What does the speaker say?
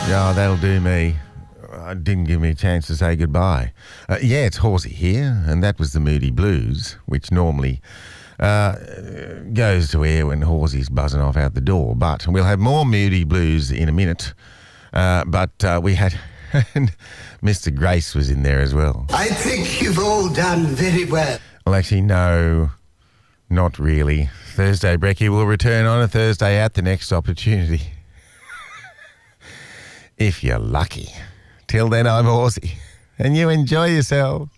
Oh, that'll do me. Didn't give me a chance to say goodbye. Yeah, it's Horsey here, and that was the Moody Blues, which normally goes to air when Horsey's buzzing off out the door. But we'll have more Moody Blues in a minute. But we had... Mr. Grace was in there as well. I think you've all done very well. Well, actually, no, not really. Thursday Brekkie will return on a Thursday at the next opportunity. If you're lucky. Till then, I'm Horsey, and you enjoy yourself.